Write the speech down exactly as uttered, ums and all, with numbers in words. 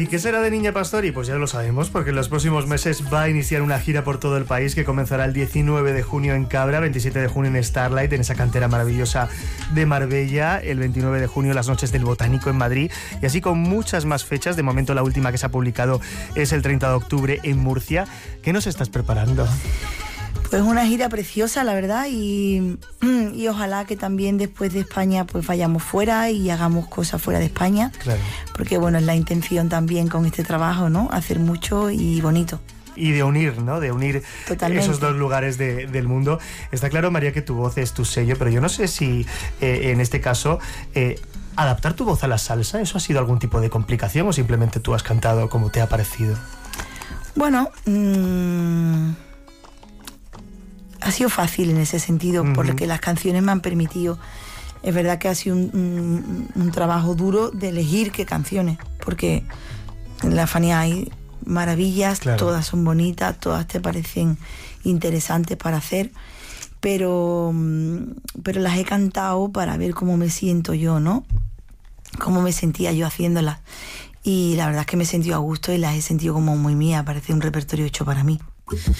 ¿Y qué será de Niña Pastori? Pues ya lo sabemos, porque en los próximos meses va a iniciar una gira por todo el país que comenzará el diecinueve de junio en Cabra, veintisiete de junio en Starlight, en esa cantera maravillosa de Marbella, el veintinueve de junio las Noches del Botánico en Madrid, y así con muchas más fechas. De momento la última que se ha publicado es el treinta de octubre en Murcia. ¿Qué nos estás preparando? Pues una gira preciosa, la verdad, y, y ojalá que también después de España pues vayamos fuera y hagamos cosas fuera de España. Claro. Porque bueno, es la intención también con este trabajo, ¿no? Hacer mucho y bonito. Y de unir, ¿no? De unir Totalmente. Esos dos lugares de, del mundo. Está claro, María, que tu voz es tu sello, pero yo no sé si eh, en este caso eh, adaptar tu voz a la salsa, ¿eso ha sido algún tipo de complicación o simplemente tú has cantado como te ha parecido? Bueno, mmm... ha sido fácil en ese sentido, uh-huh. porque las canciones me han permitido. Es verdad que ha sido un, un, un trabajo duro de elegir qué canciones, porque en la Fania hay maravillas, claro. Todas son bonitas, todas te parecen interesantes para hacer, pero, pero las he cantado para ver cómo me siento yo, ¿no? Cómo me sentía yo haciéndolas. Y la verdad es que me he sentido a gusto y las he sentido como muy mías, parece un repertorio hecho para mí.